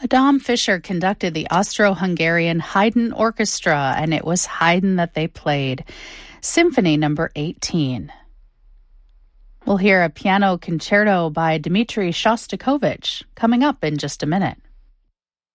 Adam Fischer conducted the Austro-Hungarian Haydn Orchestra, and it was Haydn that they played. Symphony number 18. We'll hear a piano concerto by Dmitri Shostakovich coming up in just a minute.